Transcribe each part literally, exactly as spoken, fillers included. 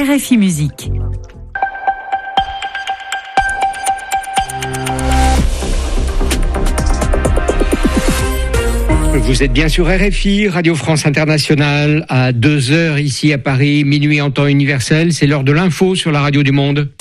R F I Musique. Vous êtes bien sur R F I, Radio France Internationale, à deux heures ici à Paris, minuit en temps universel. C'est l'heure de l'info sur la radio du monde.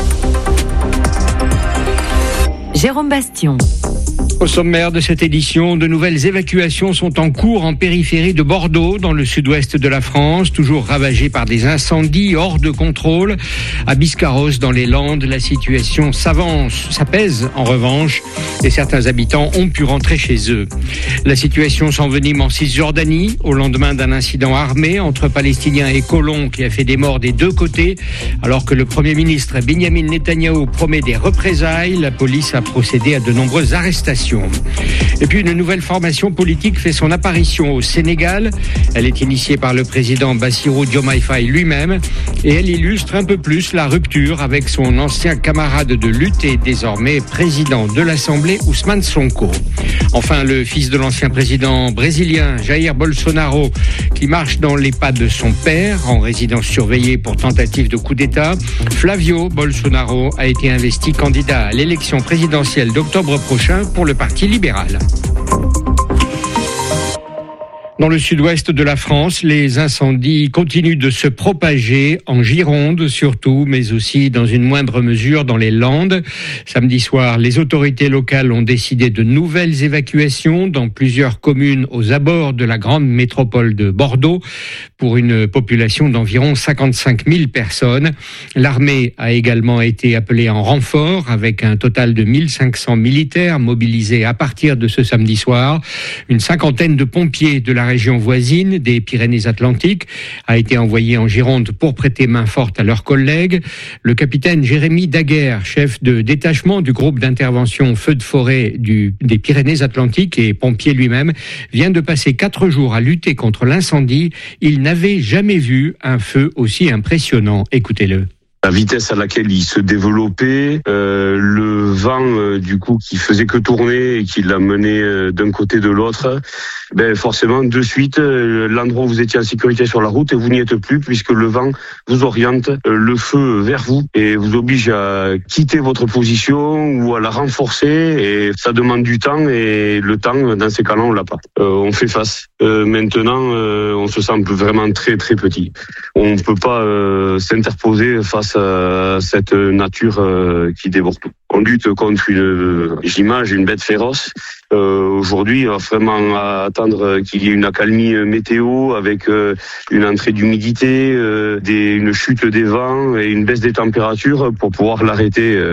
Jérôme Bastion. Au sommaire de cette édition, de nouvelles évacuations sont en cours en périphérie de Bordeaux, dans le sud-ouest de la France, toujours ravagée par des incendies hors de contrôle. À Biscarrosse, dans les Landes, la situation s'avance, s'apaise en revanche, et certains habitants ont pu rentrer chez eux. La situation s'envenime en Cisjordanie, au lendemain d'un incident armé entre Palestiniens et colons qui a fait des morts des deux côtés. Alors que le Premier ministre Benjamin Netanyahou promet des représailles, la police a procédé à de nombreuses arrestations. Et puis une nouvelle formation politique fait son apparition au Sénégal. Elle est initiée par le président Bassirou Diomaye Faye lui-même et elle illustre un peu plus la rupture avec son ancien camarade de lutte et désormais président de l'Assemblée, Ousmane Sonko. Enfin, le fils de l'ancien président brésilien Jair Bolsonaro, qui marche dans les pas de son père en résidence surveillée pour tentative de coup d'État, Flavio Bolsonaro a été investi candidat à l'élection présidentielle d'octobre prochain pour le Parti libéral. Dans le sud-ouest de la France, les incendies continuent de se propager en Gironde surtout, mais aussi dans une moindre mesure dans les Landes. Samedi soir, les autorités locales ont décidé de nouvelles évacuations dans plusieurs communes aux abords de la grande métropole de Bordeaux pour une population d'environ cinquante-cinq mille personnes. L'armée a également été appelée en renfort avec un total de mille cinq cents militaires mobilisés à partir de ce samedi soir. Une cinquantaine de pompiers de la La région voisine des Pyrénées-Atlantiques a été envoyée en Gironde pour prêter main forte à leurs collègues. Le capitaine Jérémy Daguerre, chef de détachement du groupe d'intervention feu de forêt du, des Pyrénées-Atlantiques et pompier lui-même, vient de passer quatre jours à lutter contre l'incendie. Il n'avait jamais vu un feu aussi impressionnant. Écoutez-le. La vitesse à laquelle il se développait, euh, le vent euh, du coup qui faisait que tourner et qui l'a mené euh, d'un côté de l'autre, ben forcément de suite euh, l'endroit où vous étiez en sécurité sur la route, vous n'y êtes plus puisque le vent vous oriente euh, le feu vers vous et vous oblige à quitter votre position ou à la renforcer et ça demande du temps et le temps dans ces cas-là on l'a pas. Euh, on fait face. Euh, maintenant euh, on se sent vraiment très très petit. On ne peut pas euh, s'interposer face à cette nature euh, qui déborde tout. On lutte contre une, j'imagine, une bête féroce. Euh, aujourd'hui, il va vraiment attendre qu'il y ait une accalmie météo avec euh, une entrée d'humidité, euh, des, une chute des vents et une baisse des températures pour pouvoir l'arrêter.